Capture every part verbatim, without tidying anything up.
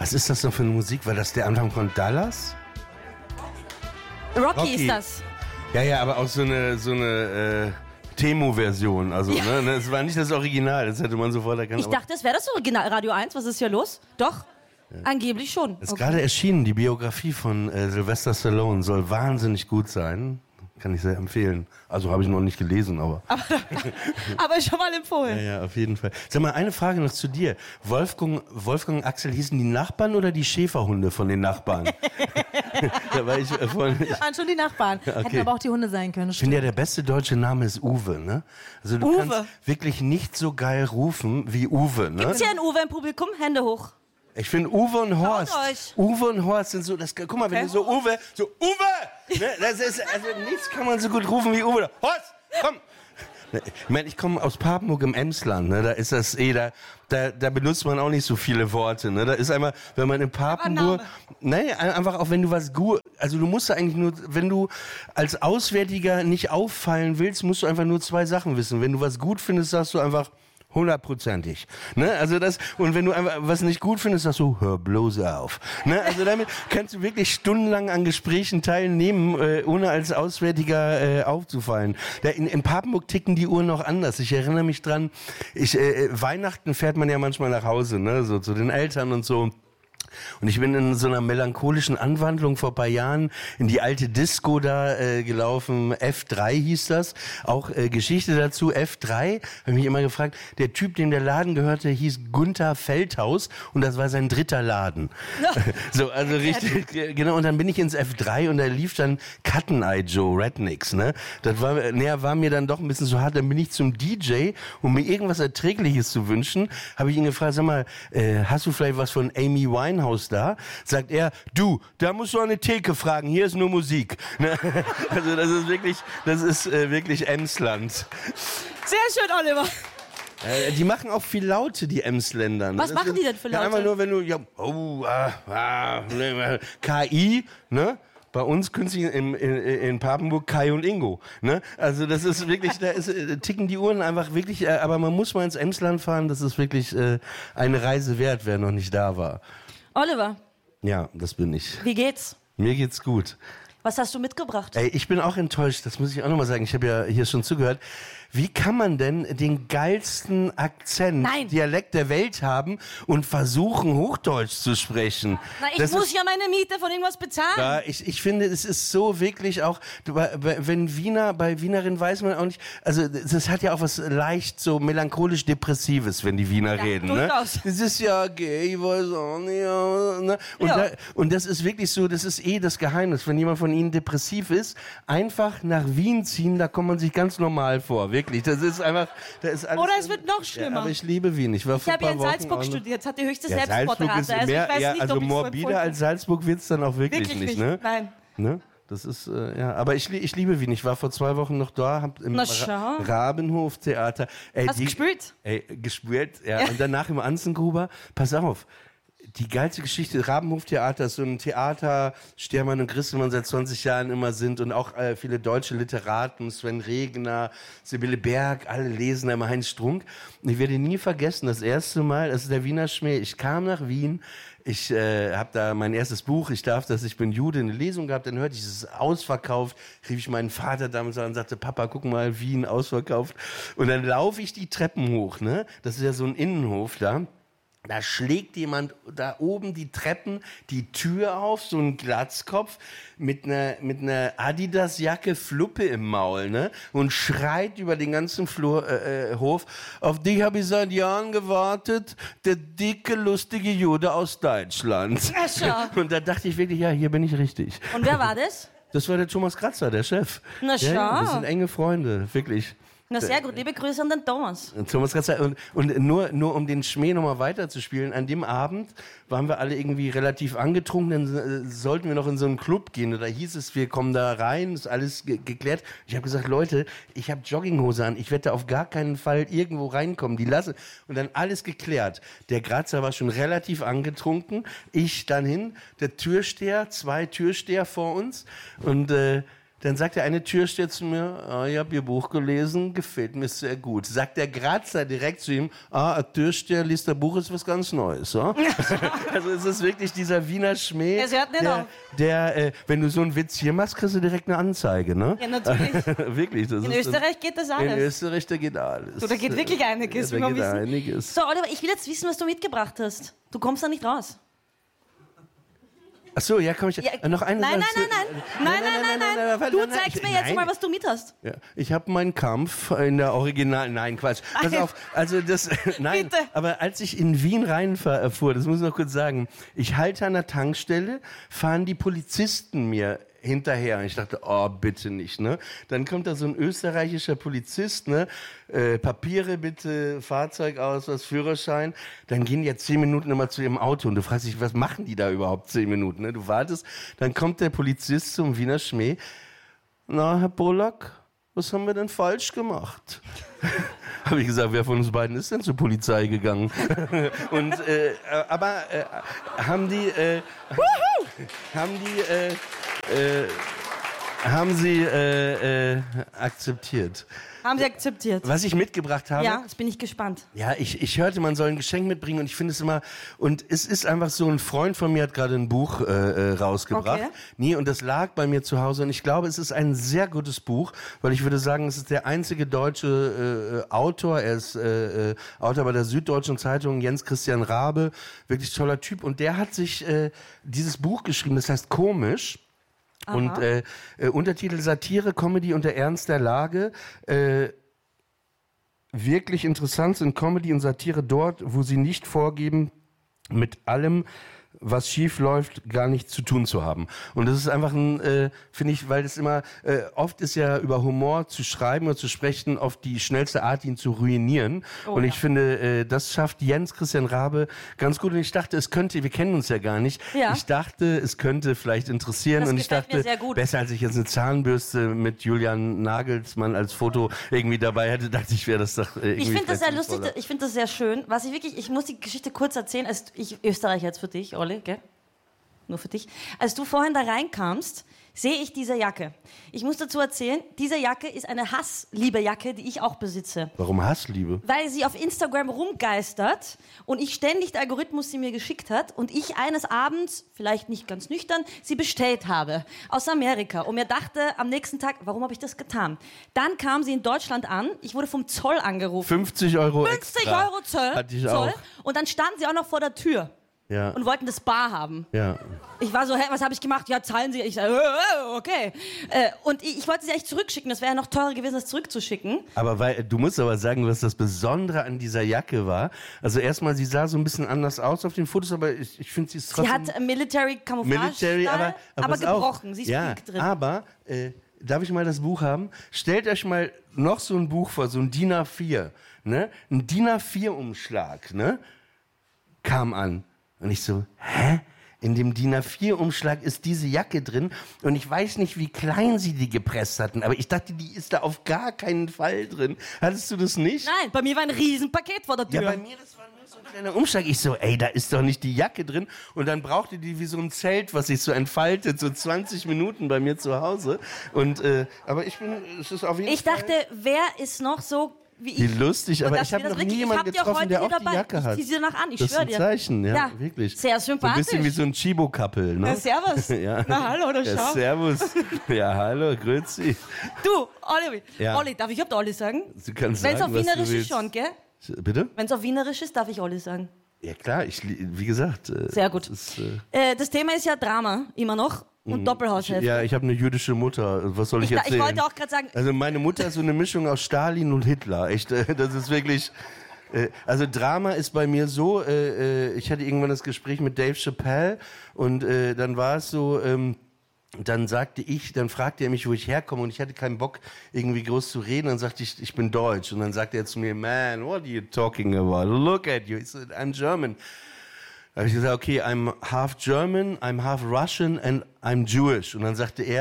Was ist das noch für eine Musik? War das der Anfang von Dallas? Rocky, Rocky. ist das. Ja, ja, aber auch so eine, so eine äh, Temo-Version. Also, Ja. ne, es war nicht das Original, das hätte man sofort erkannt. Ich dachte, es wäre das Original. Radio eins, was ist hier los? Doch, ja. Angeblich schon. Es ist Okay. gerade erschienen, die Biografie von äh, Sylvester Stallone soll wahnsinnig gut sein. Kann ich sehr empfehlen. Also habe ich noch nicht gelesen, aber... Aber, aber schon mal empfohlen. Ja, ja, auf jeden Fall. Sag mal, eine Frage noch zu dir. Wolfgang, Wolfgang und Axel hießen die Nachbarn oder die Schäferhunde von den Nachbarn? Da war ich, äh, vorhin, ich, Waren schon die Nachbarn. Okay. Hätten aber auch die Hunde sein können. ich finde ja, der beste deutsche Name ist Uwe, ne? Also du Uwe. kannst wirklich nicht so geil rufen wie Uwe, ne? Gibt's hier einen Uwe im Publikum? Hände hoch. Ich finde Uwe und Horst. euch. Uwe und Horst sind so, das, guck mal, wenn Okay. du so Uwe, so Uwe! Ne, das ist, also nichts kann man so gut rufen wie Uwe. Horst, komm! Ich meine, ich komme aus Papenburg im Emsland, ne? Da ist das eh, da, da, da benutzt man auch nicht so viele Worte, ne? Da ist einmal, wenn man in Papenburg, nein, einfach auch wenn du was gut, also du musst eigentlich nur, wenn du als Auswärtiger nicht auffallen willst, musst du einfach nur zwei Sachen wissen. Wenn du was gut findest, sagst du einfach, hundertprozentig. Ne? Also das, und wenn du einfach was nicht gut findest, sagst du, hör bloß auf. Ne? Also damit kannst du wirklich stundenlang an Gesprächen teilnehmen, äh, ohne als Auswärtiger äh, aufzufallen. Da in, in Papenburg ticken die Uhren noch anders. Ich erinnere mich dran, ich, äh, Weihnachten fährt man ja manchmal nach Hause, ne? So zu den Eltern und so. Und ich bin in so einer melancholischen Anwandlung vor ein paar Jahren in die alte Disco da äh, gelaufen. F drei hieß das. Auch äh, Geschichte dazu. F drei, habe ich mich immer gefragt, der Typ, dem der Laden gehörte, hieß Gunther Feldhaus und das war sein dritter Laden. Ja. So, also richtig, genau. Und dann bin ich ins F drei und da lief dann Cutten Eye Joe, Rednecks, ne? Das war, näher war mir dann doch ein bisschen zu hart. Dann bin ich zum D J, um mir irgendwas Erträgliches zu wünschen, habe ich ihn gefragt, sag mal, äh, hast du vielleicht was von Amy Winehouse da, sagt er, du, da musst du an eine Theke fragen, hier ist nur Musik. Ne? Also das ist wirklich, das ist äh, wirklich Emsland. Sehr schön, Oliver. Äh, die machen auch viel Laute, die Emsländer. Ne? Was Das machen sind, die denn für ja, Laute? einfach nur, wenn du, ja, oh, ah, ah, ne, K I, ne? Bei uns künstlich in, in, in Papenburg Kai und Ingo. Ne? Also das ist wirklich, da ist, äh, ticken die Uhren einfach wirklich, äh, aber man muss mal ins Emsland fahren, das ist wirklich äh, eine Reise wert, wer noch nicht da war. Oliver, Ja, das bin ich. wie geht's? Mir geht's gut. Was hast du mitgebracht? Ey, ich bin auch enttäuscht, das muss ich auch nochmal sagen. Ich habe ja hier schon zugehört. Wie kann man denn den geilsten Akzent, Nein. Dialekt der Welt haben und versuchen, Hochdeutsch zu sprechen? Na, ich das muss ist, ja meine Miete von irgendwas bezahlen. ja, ich, ich finde, es ist so wirklich auch, du, bei- bei- wenn Wiener, bei Wienerin weiß man auch nicht, also das hat ja auch was leicht so melancholisch-depressives, wenn die Wiener Ja, reden. Ne? durchaus. Das ist ja gay, ich weiß auch nicht. Ja, ne? Und, Ja. da, und das ist wirklich so, das ist eh das Geheimnis. Wenn jemand von Ihnen depressiv ist, einfach nach Wien ziehen, da kommt man sich ganz normal vor. Wirklich, das ist einfach, da ist alles. Oder es wird noch schlimmer. Ja, aber ich liebe Wien. Ich war Ich vor habe ein ja in paar Wochen Salzburg auch noch- studiert, hat die höchste Ja, Salzburg Selbstmordrate. ist Also mehr, ich weiß ja, nicht, also ob ich's so morbider empfunden- als Salzburg wird's dann auch wirklich, Wirklich nicht, nicht, ne? nein. Ne? Das ist, äh, ja, aber ich, li- ich liebe Wien. Ich war vor zwei Wochen noch da, hab im Na, Ra schau. Rabenhof-Theater. Ey, Hast du gespürt? Ey, gespürt, ja. Und danach im Anzengruber, pass auf, die geilste Geschichte, Rabenhof-Theater ist so ein Theater, Stermann und Grisselmann seit zwanzig Jahren immer sind und auch äh, viele deutsche Literaten, Sven Regner, Sibylle Berg, alle lesen immer Heinz Strunk. Und ich werde nie vergessen, das erste Mal, das ist der Wiener Schmäh, ich kam nach Wien, ich äh, habe da mein erstes Buch, ich darf das, ich bin Jude, eine Lesung gehabt, dann hörte ich, es ist ausverkauft, rief ich meinen Vater damals an und sagte, Papa, guck mal, Wien, ausverkauft. Und dann laufe ich die Treppen hoch, ne? Das ist ja so ein Innenhof da. Da schlägt jemand da oben die Treppen, die Tür auf, so ein Glatzkopf mit einer mit einer Adidas-Jacke, Fluppe im Maul, ne? Und schreit über den ganzen Flur, äh, äh, Hof, auf dich habe ich seit Jahren gewartet, der dicke, lustige Jude aus Deutschland. Ja, schau. Und da dachte ich wirklich, ja, hier bin ich richtig. Und wer war das? Das war der Thomas Kratzer, der Chef. Na, Ja, ja, schau. wir sind enge Freunde, wirklich. Na sehr gut, liebe Grüße an den Thomas. Thomas Kratzer. Und, und nur, nur um den Schmäh nochmal weiterzuspielen, an dem Abend waren wir alle irgendwie relativ angetrunken, dann äh, sollten wir noch in so einen Club gehen. Und da hieß es, wir kommen da rein, ist alles ge geklärt. Ich habe gesagt, Leute, ich habe Jogginghose an, ich werde da auf gar keinen Fall irgendwo reinkommen. Die lasse. Und dann alles geklärt. Der Grazer war schon relativ angetrunken, ich dann hin, der Türsteher, zwei Türsteher vor uns und äh, dann sagt der eine Türsteher zu mir, ah, ich habe Ihr Buch gelesen, gefällt mir sehr gut. Sagt der Grazer direkt zu ihm, ah, ein Türsteher liest ein Buch, ist was ganz Neues. So? Also es ist wirklich dieser Wiener Schmäh, Es hört nicht der, auf. der äh, wenn du so einen Witz hier machst, kriegst du direkt eine Anzeige. Ne? Ja, natürlich. Wirklich. Das In ist Österreich geht das In alles. Österreich, da geht alles. So, da geht wirklich einiges, Ja, wie da wir geht wissen. einiges. So, Oliver, ich will jetzt wissen, was du mitgebracht hast. Du kommst da nicht raus. Ach so, ja, komm ich. Ja, äh, noch eine nein, Sache nein, zu- nein, nein, nein, nein, nein, nein, warte, Du nein, zeigst ich- mir jetzt nein. mal, was du mit hast. Ja, ich habe meinen Kampf in der Original... Nein, Quatsch. Pass Nein. auf, also das... Nein, Bitte. aber als ich in Wien reinfuhr, das muss ich noch kurz sagen, ich halte an der Tankstelle, fahren die Polizisten mir hinterher. Und ich dachte, oh, bitte nicht, ne? Dann kommt da so ein österreichischer Polizist, ne? Äh, Papiere bitte, Fahrzeugausweis, Führerschein. Dann gehen die ja zehn Minuten immer zu ihrem Auto und du fragst dich, was machen die da überhaupt zehn Minuten, ne? Du wartest, dann kommt der Polizist zum Wiener Schmäh. Na, Herr Pollack, was haben wir denn falsch gemacht? Habe ich gesagt, wer von uns beiden ist denn zur Polizei gegangen? Und, äh, aber äh, haben die, äh, haben die, äh, äh, haben sie äh, äh, akzeptiert. Haben sie akzeptiert. Was ich mitgebracht habe, Ja, jetzt bin ich gespannt. ja, ich, ich hörte, man soll ein Geschenk mitbringen und ich finde es immer, und es ist einfach so, ein Freund von mir hat gerade ein Buch äh, äh, rausgebracht. Okay. Nee, und das lag bei mir zu Hause und ich glaube, es ist ein sehr gutes Buch, weil ich würde sagen, es ist der einzige deutsche äh, Autor, er ist äh, äh, Autor bei der Süddeutschen Zeitung, Jens Christian Rabe, wirklich toller Typ und der hat sich äh, dieses Buch geschrieben, das heißt Komisch. Aha. Und äh, äh, Untertitel Satire, Comedy unter Ernst der Lage. Äh, wirklich interessant sind Comedy und Satire dort, wo sie nicht vorgeben, mit allem, was schief läuft, gar nichts zu tun zu haben. Und das ist einfach ein, äh, finde ich, weil das immer, äh, oft ist ja über Humor zu schreiben oder zu sprechen oft die schnellste Art, ihn zu ruinieren. Oh, und ich ja. finde, äh, das schafft Jens Christian Rabe ganz gut. Und ich dachte, es könnte, wir kennen uns ja gar nicht, Ja. ich dachte, es könnte vielleicht interessieren. Das und ich gefällt mir dachte, sehr gut. besser als ich jetzt eine Zahnbürste mit Julian Nagelsmann als Foto irgendwie dabei hätte, dachte ich, wäre das doch äh, irgendwie Ich finde das sehr vielleicht lustig, sinnvoller. ich finde das sehr schön. Was ich wirklich, ich muss die Geschichte kurz erzählen, als ich Österreich jetzt für dich, Olli, gell? Nur für dich. Als du vorhin da reinkamst, sehe ich diese Jacke. Ich muss dazu erzählen, diese Jacke ist eine Hassliebe-Jacke, die ich auch besitze. Warum Hassliebe? Weil sie auf Instagram rumgeistert und ich ständig der Algorithmus sie mir geschickt hat und ich eines Abends, vielleicht nicht ganz nüchtern, sie bestellt habe aus Amerika und mir dachte am nächsten Tag, warum habe ich das getan? Dann kam sie in Deutschland an, ich wurde vom Zoll angerufen. fünfzig Euro fünfzig extra. Euro Zoll, Hatte ich Zoll auch. und dann standen sie auch noch vor der Tür Ja. und wollten das bar haben. Ja. Ich war so, hä, was habe ich gemacht? Ja, zahlen Sie. Ich sage, äh, okay. Äh, und ich, ich wollte sie echt zurückschicken. Das wäre ja noch teurer gewesen, das zurückzuschicken. Aber weil, du musst aber sagen, was das Besondere an dieser Jacke war. Also erstmal, sie sah so ein bisschen anders aus auf den Fotos, aber ich, ich finde, sie ist Sie trotzdem... hat äh, Military Camouflage, Military, aber, aber, aber pass auf. gebrochen. Sie ist ja, pink drin. aber, äh, darf ich mal das Buch haben? Stellt euch mal noch so ein Buch vor, so ein D I N A vier. Ne? Ein D I N A vier Umschlag, ne? Kam an. Und ich so, hä? In dem D I N A vier Umschlag ist diese Jacke drin und ich weiß nicht, wie klein sie die gepresst hatten, aber ich dachte, die ist da auf gar keinen Fall drin. Hattest du das nicht? Nein, bei mir war ein Riesenpaket vor der Tür. Ja, bei mir, das war nur so ein kleiner Umschlag. Ich so, ey, da ist doch nicht die Jacke drin. Und dann brauchte die wie so ein Zelt, was sich so entfaltet, so zwanzig Minuten bei mir zu Hause. Und, äh, aber ich bin, es ist auf jeden ich Fall... dachte, wer ist noch so wie Wie ich? lustig, Und aber dass ich habe wir das noch nie wirklich- ich jemanden hab die auch getroffen, heute der hier auch die dabei. Jacke Ich hat. zieh sie danach an, ich das schwör ist ein dir. Zeichen, ja, Ja, wirklich. sehr So ein sympathisch. bisschen wie so ein Chibo-Couple, ne? Na, servus. Ja. Na, hallo, oder Ja, schau. servus. Ja, hallo, grüezi. Du, Olli, Ja. Olli, darf ich überhaupt Olli sagen? Du kannst Wenn es sagen, auf was du Wienerisch ist willst. schon, gell? Bitte? Wenn es auf Wienerisch ist, darf ich Olli sagen. Ja klar, ich, li- wie gesagt. äh, Sehr gut. Das ist, äh, Äh, das Thema ist ja Drama, immer noch. Und Doppelhaushälfte. ja, ich habe eine jüdische Mutter. Was soll ich, Ich- ich erzählen? wollte auch grad sagen- Also meine Mutter ist so eine Mischung aus Stalin und Hitler. Echt, äh, das ist wirklich. äh, Also Drama ist bei mir so. äh, äh, Ich hatte irgendwann das Gespräch mit Dave Chappelle und äh, dann war es so. Ähm, Dann sagte ich, dann fragte er mich, wo ich herkomme und ich hatte keinen Bock, irgendwie groß zu reden. Dann sagte ich, ich bin Deutsch. Und dann sagte er zu mir, man, what are you talking about? Look at you. Ich said, I'm German. Da habe ich gesagt, okay, I'm half German, I'm half Russian and I'm Jewish. Und dann sagte er,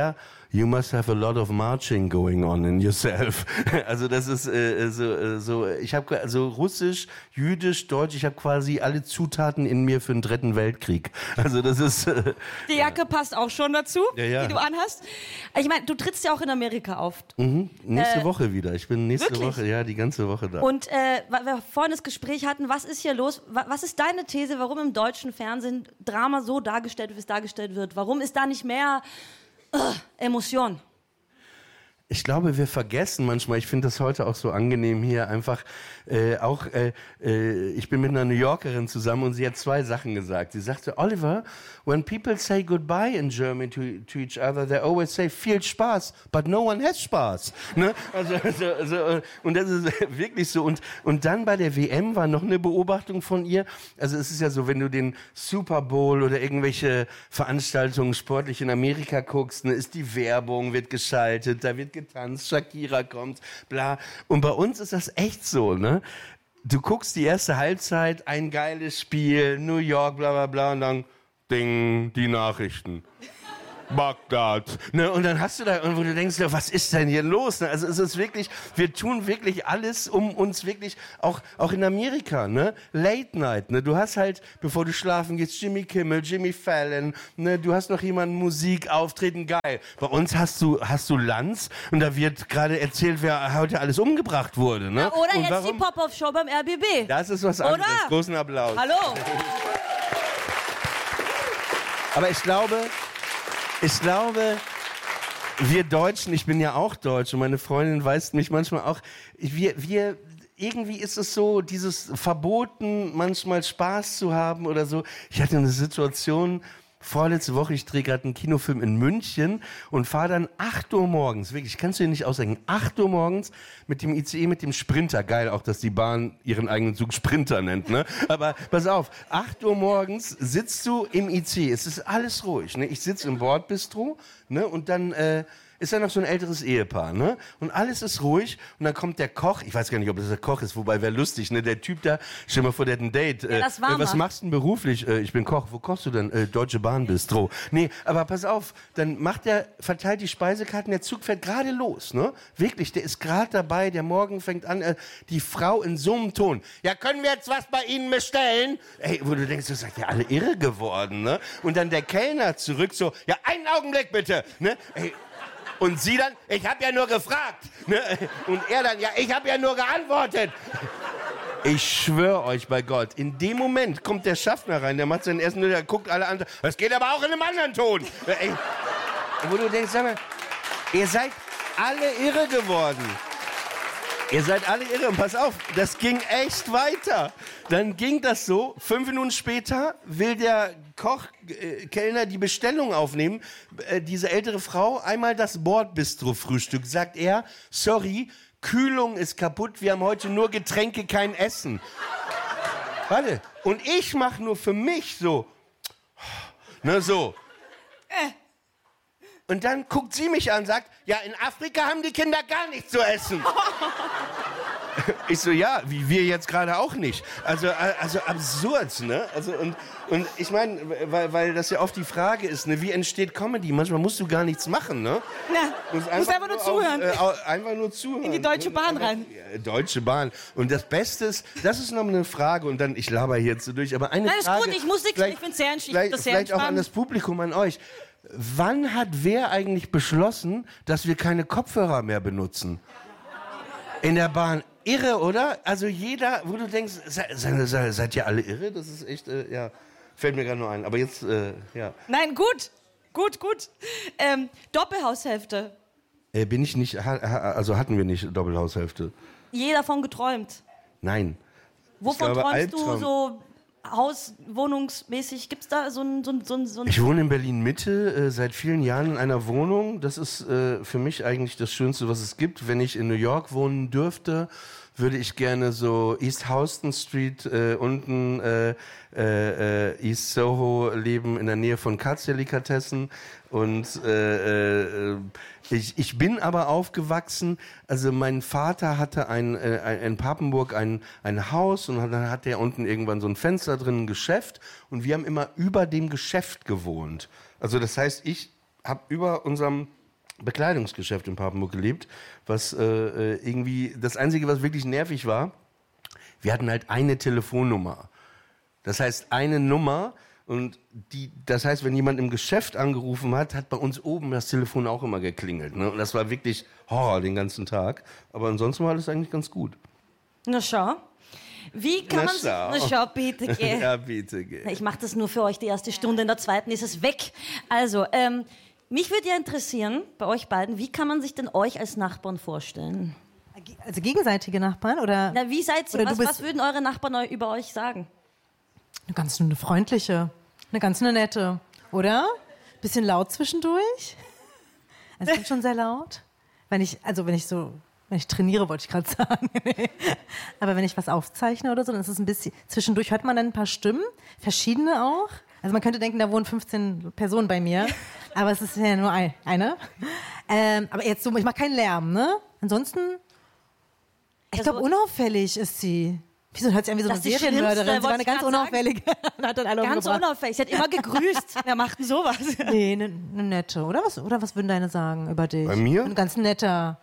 you must have a lot of marching going on in yourself. Also das ist äh, so, äh, so, ich habe also Russisch, Jüdisch, Deutsch, ich habe quasi alle Zutaten in mir für den dritten Weltkrieg. Also das ist... Äh, die Jacke ja. passt auch schon dazu, ja, ja. die du anhast. Ich meine, du trittst ja auch in Amerika auf. Mhm. Nächste äh, Woche wieder. Ich bin nächste wirklich? Woche, ja, die ganze Woche da. Und äh, weil wir vorhin das Gespräch hatten, was ist hier los? Was ist deine These, warum im deutschen Fernsehen Drama so dargestellt wird, wie es dargestellt wird? Warum ist da nicht mehr uh, Emotion? Ich glaube, wir vergessen manchmal, ich finde das heute auch so angenehm hier, einfach äh, auch, äh, äh, ich bin mit einer New Yorkerin zusammen und sie hat zwei Sachen gesagt. Sie sagte, Oliver, when people say goodbye in Germany to, to each other, they always say, viel Spaß, but no one has Spaß. Ne? Also, also, also, und das ist wirklich so. Und, und dann bei der W M war noch eine Beobachtung von ihr, also es ist ja so, wenn du den Super Bowl oder irgendwelche Veranstaltungen sportlich in Amerika guckst, ne, ist die Werbung, wird geschaltet, da wird getanzt, Shakira kommt, bla. Und bei uns ist das echt so, ne? Du guckst die erste Halbzeit, ein geiles Spiel, New York, bla bla bla, und dann ding, die Nachrichten. Bagdad. Ne? Und dann hast du da, wo du denkst, was ist denn hier los? Ne? Also es ist wirklich, wir tun wirklich alles, um uns wirklich, auch, auch in Amerika, ne? Late Night, ne? Du hast halt, bevor du schlafen gehst, Jimmy Kimmel, Jimmy Fallon, ne? Du hast noch jemanden, Musik, Auftreten, geil. Bei uns hast du, hast du Lanz und da wird gerade erzählt, wer heute alles umgebracht wurde, ne? Ja, oder und jetzt warum? die Pop-Up-Show beim R B B. Das ist was anderes. Oder? Großen Applaus. Hallo. Aber ich glaube, ich glaube, wir Deutschen, ich bin ja auch Deutsch und meine Freundin weist mich manchmal auch, wir, wir, irgendwie ist es so, dieses Verboten, manchmal Spaß zu haben oder so. Ich hatte eine Situation, vorletzte Woche, ich drehe gerade einen Kinofilm in München und fahre dann acht Uhr morgens, wirklich, kannst du dir nicht ausdenken, acht Uhr morgens mit dem I C E, mit dem Sprinter, geil auch, dass die Bahn ihren eigenen Zug Sprinter nennt, ne? Aber pass auf, acht Uhr morgens sitzt du im I C E, es ist alles ruhig, ne? Ich sitze im Bordbistro, ne? Und dann äh, ist da noch so ein älteres Ehepaar, ne? Und alles ist ruhig und dann kommt der Koch, ich weiß gar nicht, ob das der Koch ist, wobei wäre lustig, ne? Der Typ da, stell mal vor, der hat ein Date. Ja, äh, das war äh, was mal. machst du denn beruflich? Äh, ich bin Koch. Wo kochst du denn? Äh, Deutsche Bahn Bistro. Nee, aber pass auf, dann macht der, verteilt die Speisekarten, der Zug fährt gerade los, ne? Wirklich, der ist gerade dabei, der Morgen fängt an, äh, die Frau in so einem Ton. Ja, können wir jetzt was bei Ihnen bestellen? Ey, wo du denkst, du seid ja alle irre geworden, ne? Und dann der Kellner zurück so, ja, einen Augenblick bitte, ne? Ey, und sie dann, ich habe ja nur gefragt. Ne? Und er dann, ja, ich habe ja nur geantwortet. Ich schwöre euch bei Gott, in dem Moment kommt der Schaffner rein, der macht sein Essen, der guckt alle an. Das geht aber auch in einem anderen Ton. Ey, wo du denkst, sag mal, ihr seid alle irre geworden. Ihr seid alle irre und pass auf, das ging echt weiter. Dann ging das so, fünf Minuten später will der Koch, äh, Kellner die Bestellung aufnehmen. Äh, diese ältere Frau, einmal das Bordbistro-Frühstück, sagt er, sorry, Kühlung ist kaputt, wir haben heute nur Getränke, kein Essen. Warte, und ich mache nur für mich so, ne, so. Äh. Und dann guckt sie mich an und sagt, ja, in Afrika haben die Kinder gar nichts zu essen. Ich so, ja, wie wir jetzt gerade auch nicht. Also, also absurd, ne? Also, und, und ich meine, weil, weil das ja oft die Frage ist, ne, wie entsteht Comedy? Manchmal musst du gar nichts machen, ne? Na, du musst einfach, einfach nur zuhören. Auf, äh, einfach nur zuhören. In die Deutsche Bahn rein. Ja, Deutsche Bahn. Und das Beste ist, das ist noch eine Frage, und dann, ich laber hier jetzt so durch, aber eine Nein, Frage. Ist gut, ich muss nichts, ich bin sehr entspannt. Vielleicht auch an das Publikum, an euch. Wann hat wer eigentlich beschlossen, dass wir keine Kopfhörer mehr benutzen? In der Bahn. Irre, oder? Also jeder, wo du denkst, se, se, se, seid ihr alle irre? Das ist echt, äh, ja, fällt mir gerade nur ein. Aber jetzt, äh, ja. Nein, gut, gut, gut. Ähm, Doppelhaushälfte. Äh, bin ich nicht, ha, ha, also hatten wir nicht Doppelhaushälfte? Je davon geträumt. Nein. Wovon glaube, träumst Albtraum. du so hauswohnungsmäßig? Gibt's da so ein, so ein, so ein, so ein Ich wohne in Berlin-Mitte, äh, seit vielen Jahren in einer Wohnung. Das ist äh, für mich eigentlich das Schönste, was es gibt. Wenn ich in New York wohnen dürfte, würde ich gerne so East Houston Street, äh, unten äh, äh, East Soho leben, in der Nähe von Katz-Delikatessen. Und äh, äh, ich, ich bin aber aufgewachsen, also mein Vater hatte ein, äh, in Papenburg ein, ein Haus und dann hatte er unten irgendwann so ein Fenster drin, ein Geschäft, und wir haben immer über dem Geschäft gewohnt. Also das heißt, ich habe über unserem Bekleidungsgeschäft in Papenburg gelebt, was äh, irgendwie, das Einzige, was wirklich nervig war, wir hatten halt eine Telefonnummer. Das heißt, eine Nummer und die, das heißt, wenn jemand im Geschäft angerufen hat, hat bei uns oben das Telefon auch immer geklingelt. Ne? Und das war wirklich Horror den ganzen Tag. Aber ansonsten war alles eigentlich ganz gut. Na schau. Wie kann man... Na Na schau, bitte geh. Ja, bitte geh. Ich mache das nur für euch die erste Stunde, in der zweiten ist es weg. Also, ähm, mich würde ja interessieren, bei euch beiden, wie kann man sich denn euch als Nachbarn vorstellen? Also gegenseitige Nachbarn oder? Na, wie seid ihr? Oder Was, du bist- was würden eure Nachbarn eu- über euch sagen? Eine ganz eine freundliche, eine ganz eine nette, oder? Bisschen laut zwischendurch. Also ich bin schon sehr laut. Wenn ich, also wenn ich so, wenn ich trainiere, wollte ich gerade sagen. Aber wenn ich was aufzeichne oder so, dann ist es ein bisschen, zwischendurch hört man dann ein paar Stimmen, verschiedene auch. Also man könnte denken, da wohnen fünfzehn Personen bei mir, aber es ist ja nur ein, eine. Ähm, aber jetzt so, ich mache keinen Lärm, ne? Ansonsten, ich Also- glaube, unauffällig ist sie. Wieso hört sie an wie so eine Das ist die Serienmörderin? Schlimmste, Sie war wollte eine ich ganz grad sagen. unauffällige. Und hat dann alle Ganz umgebracht. unauffällig. Sie hat immer gegrüßt. Wer macht denn sowas? Nee, eine ne nette, oder? Was, oder was würden deine sagen über dich? Bei mir? Ein ganz netter.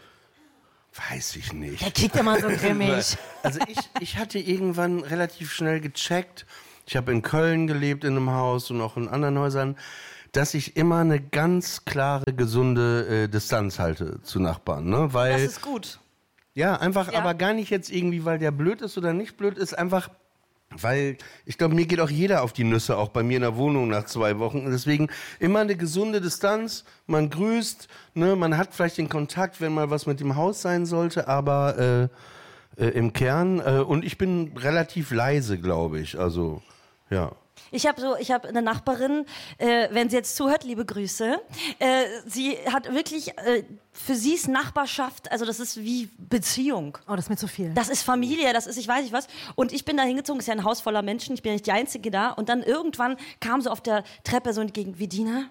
Weiß ich nicht. Der kickt immer so grimmig. Also ich, ich hatte irgendwann relativ schnell gecheckt, ich habe in Köln gelebt in einem Haus und auch in anderen Häusern, dass ich immer eine ganz klare, gesunde äh, Distanz halte zu Nachbarn. Ne? Weil, Das ist gut. ja, einfach, Ja. aber gar nicht jetzt irgendwie, weil der blöd ist oder nicht blöd ist, einfach, weil ich glaube, mir geht auch jeder auf die Nüsse, auch bei mir in der Wohnung nach zwei Wochen. Und deswegen immer eine gesunde Distanz, man grüßt, ne? Man hat vielleicht den Kontakt, wenn mal was mit dem Haus sein sollte, aber äh, äh, im Kern, äh, und ich bin relativ leise, glaube ich, also, ja. Ich habe so, ich habe eine Nachbarin, äh, wenn sie jetzt zuhört, liebe Grüße. Äh, sie hat wirklich, äh, für sie ist Nachbarschaft, also das ist wie Beziehung. Oh, das ist mir zu viel. Das ist Familie, das ist, ich weiß nicht was. Und ich bin da hingezogen, ist ja ein Haus voller Menschen, ich bin ja nicht die Einzige da. Und dann irgendwann kam so auf der Treppe so entgegen, Vidina,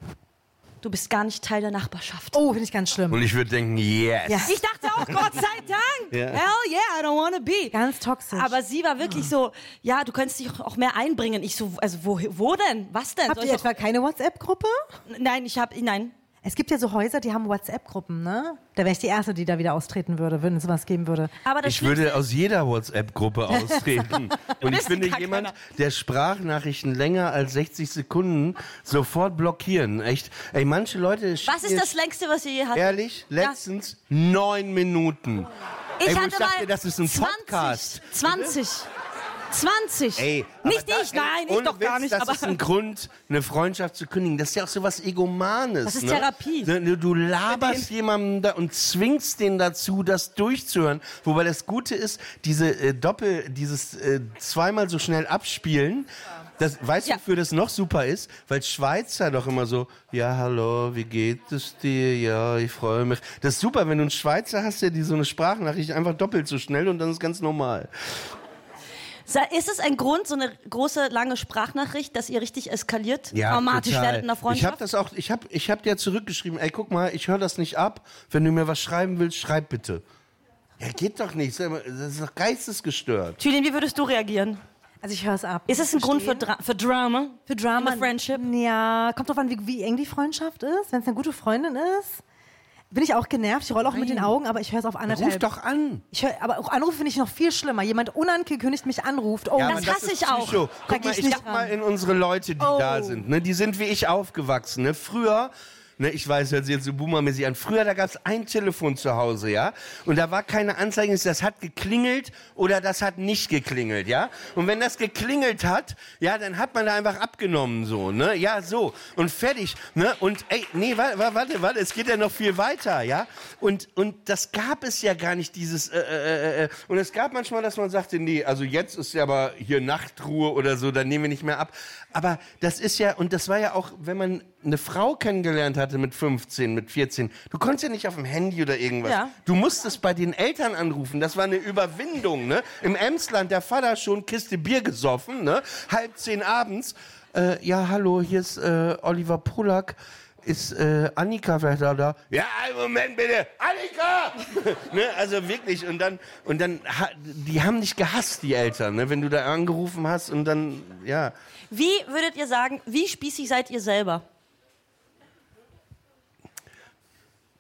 du bist gar nicht Teil der Nachbarschaft. Oh, finde ich ganz schlimm. Und ich würde denken, yes. Ja. Ich dachte auch, Gott sei Dank. Ja. Hell yeah, I don't wanna be. Ganz toxisch. Aber sie war wirklich so, ja, du könntest dich auch mehr einbringen. Ich so, also wo, wo denn? Was denn? Habt Soll ihr ich etwa keine WhatsApp-Gruppe? auch, nein, ich habe, nein. Es gibt ja so Häuser, die haben WhatsApp-Gruppen, ne? Da wäre ich die Erste, die da wieder austreten würde, wenn es sowas geben würde. Aber das Ich würde aus jeder WhatsApp-Gruppe austreten. Und ich bist finde gar jemand, keiner. der Sprachnachrichten länger als sechzig Sekunden sofort blockieren. Echt. Ey, manche Leute. Was ist das längste, was ihr je hattet? Ehrlich? Letztens neun Minuten. Ich Ey, wo hatte ich dachte, mal das ist ein zwanzig. Podcast. zwanzig. zwanzig. Ey, aber nicht da, ich, nein, ey, ich ohne doch gar Witz, nicht. Das Aber ist ein Grund, eine Freundschaft zu kündigen. Das ist ja auch so was Egomanes. Das ist ne? Therapie. Du, du laberst jemanden da und zwingst den dazu, das durchzuhören. Wobei das Gute ist, diese äh, Doppel, dieses äh, zweimal so schnell abspielen. Das, weißt du, Ja. wofür das noch super ist? Weil Schweizer doch immer so, ja, hallo, wie geht es dir? Ja, ich freue mich. Das ist super, wenn du einen Schweizer hast, der die so eine Sprachnachricht einfach doppelt so schnell und dann ist ganz normal. ist es ein Grund, so eine große, lange Sprachnachricht, dass ihr richtig eskaliert, traumatisch total. werdet in der Ich Freundschaft? habe das auch, ich habe ich hab dir zurückgeschrieben, ey, guck mal, ich höre das nicht ab. Wenn du mir was schreiben willst, schreib bitte. Ja, geht doch nicht. Das ist doch geistesgestört. Julian, wie würdest du reagieren? Also ich höre es ab. Ist es ein Grund für, Dra für Drama? Für Drama? In a friendship? Ja, kommt drauf an, wie, wie eng die Freundschaft ist. Wenn es eine gute Freundin ist, bin ich auch genervt. Ich rolle auch mit den Augen, aber ich höre es auf anderthalb. Ruf doch an. Ich hör, aber auch Anrufe finde ich noch viel schlimmer. Jemand unangekündigt mich anruft. Oh, Ja, Das aber hasse ist ich auch. Psycho. Da Guck geh mal, ich ich nicht guck ran. mal in unsere Leute, die Oh. da sind. Ne? Die sind wie ich aufgewachsen. Ne? Früher, ne, ich weiß, hört sich jetzt so boomermäßig an. Früher, da gab es ein Telefon zu Hause, ja. Und da war keine Anzeige, das hat geklingelt oder das hat nicht geklingelt, ja. Und wenn das geklingelt hat, ja, dann hat man da einfach abgenommen, so, ne. Ja, so. Und fertig, ne. Und, ey, nee, warte, warte, warte, es geht ja noch viel weiter, ja. Und, und das gab es ja gar nicht, dieses, äh, äh, äh. Und es gab manchmal, dass man sagte, nee, also jetzt ist ja aber hier Nachtruhe oder so, dann nehmen wir nicht mehr ab. Aber das ist ja, und das war ja auch, wenn man eine Frau kennengelernt hatte mit fünfzehn, mit vierzehn, du konntest ja nicht auf dem Handy oder irgendwas. Ja. Du musstest bei den Eltern anrufen. Das war eine Überwindung, ne? Im Emsland, der Vater schon Kiste Bier gesoffen, ne? Halb zehn abends. Äh, ja, hallo, hier ist äh, Oliver Polak. Ist äh, Annika vielleicht da, da? Ja, einen Moment bitte. Annika! ne? Also wirklich. Und dann, und dann, ha, die haben dich gehasst, die Eltern, ne? Wenn du da angerufen hast und dann, ja. Wie würdet ihr sagen, wie spießig seid ihr selber?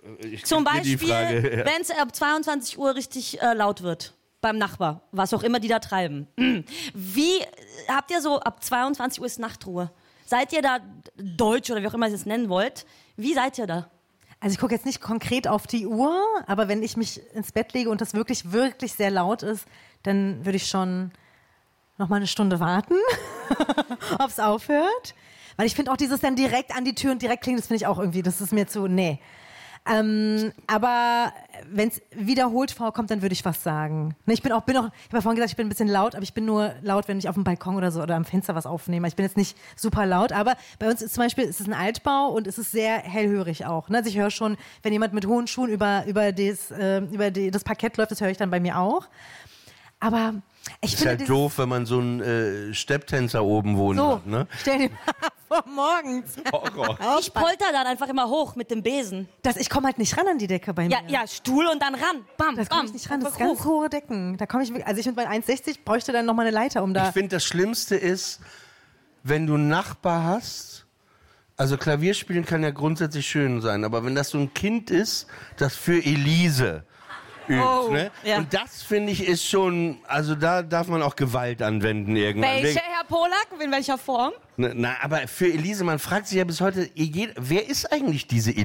Ich Zum geb dir die Beispiel, Frage, ja. wenn es ab zweiundzwanzig Uhr richtig äh, laut wird. Beim Nachbar, was auch immer die da treiben. Wie habt ihr so, ab zweiundzwanzig Uhr ist Nachtruhe? Seid ihr da deutsch oder wie auch immer ihr es nennen wollt? Wie seid ihr da? Also ich gucke jetzt nicht konkret auf die Uhr, aber wenn ich mich ins Bett lege und das wirklich, wirklich sehr laut ist, dann würde ich schon noch mal eine Stunde warten, ob es aufhört. Weil ich finde auch dieses dann direkt an die Tür und direkt klingen, das finde ich auch irgendwie, das ist mir zu, nee. Ähm, aber wenn es wiederholt vorkommt, dann würde ich was sagen. Ne, ich bin auch, bin auch, ich habe ja vorhin gesagt, ich bin ein bisschen laut, aber ich bin nur laut, wenn ich auf dem Balkon oder so oder am Fenster was aufnehme. Ich bin jetzt nicht super laut, aber bei uns ist zum Beispiel, es ist ein Altbau und es ist sehr hellhörig auch. Ne? Also ich höre schon, wenn jemand mit hohen Schuhen über, über, des, äh, über die, das Parkett läuft, das höre ich dann bei mir auch. Aber ich Ist finde halt dieses- doof, wenn man so einen äh, Stepptänzer oben wohnen so, hat, ne? stell dir mal vor, morgens. Horror. Ich polter dann einfach immer hoch mit dem Besen. Das, ich komme halt nicht ran an die Decke bei mir. Ja, ja, Stuhl und dann ran. Bam, Das bam. komme ich nicht ran, das ist Einfach ganz hoch. hohe Decken. Da komme ich, wirklich- also ich mit meinen eins sechzig bräuchte dann noch mal eine Leiter, um da... Ich finde, das Schlimmste ist, wenn du einen Nachbar hast, also Klavierspielen kann ja grundsätzlich schön sein, aber wenn das so ein Kind ist, das für Elise übt, Oh, ne? ja. Und das, finde ich, ist schon, also da darf man auch Gewalt anwenden irgendwann. Welche, Herr Polak? In welcher Form? Na, na, aber für Elise, man fragt sich ja bis heute, wer ist eigentlich diese Elise?